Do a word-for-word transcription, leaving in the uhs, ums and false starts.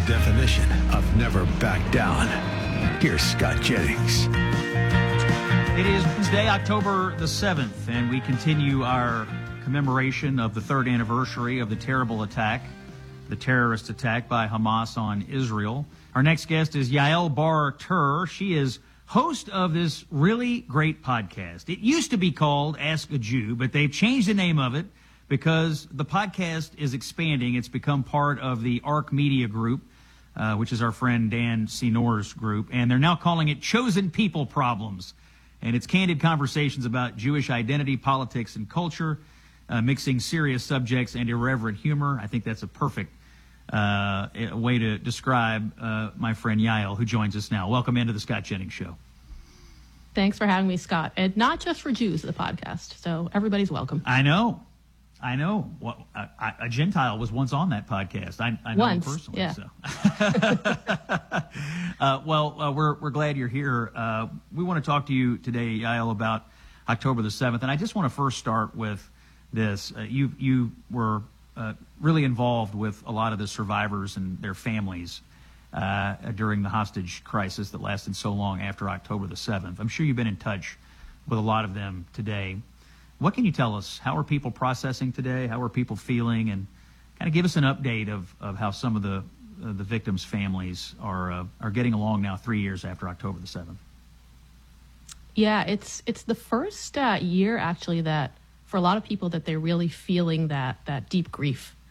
definition of never back down. Here's Scott Jennings. It is Wednesday, October the seventh, and we continue our commemoration of the third anniversary of the terrible attack, the terrorist attack by Hamas on Israel. Our next guest is Yael Bar-Tur. She is host of this really great podcast. It used to be called Ask a Jew, but they've changed the name of it because the podcast is expanding. It's become part of the ARC Media Group, uh, which is our friend Dan Senor's group, and they're now calling it Chosen People Problems. And it's candid conversations about Jewish identity, politics, and culture, uh, mixing serious subjects and irreverent humor. I think that's a perfect uh, way to describe uh, my friend Yael, who joins us now. Welcome into the Scott Jennings Show. Thanks for having me, Scott. And not just for Jews, the podcast. So everybody's welcome. I know. I know. Well, I, I, a Gentile was once on that podcast. I, I know once, him personally. Yeah. So. uh, well, uh, we're we're glad you're here. Uh, we want to talk to you today, Yael, about October the seventh, and I just want to first start with this. Uh, you you were uh, really involved with a lot of the survivors and their families uh, during the hostage crisis that lasted so long after October the seventh. I'm sure you've been in touch with a lot of them today. What can you tell us? How are people processing today? How are people feeling? And kind of give us an update of, of how some of the uh, the victims' families are uh, are getting along now, three years after October the seventh. Yeah, it's it's the first uh, year actually that for a lot of people that they're really feeling that that deep grief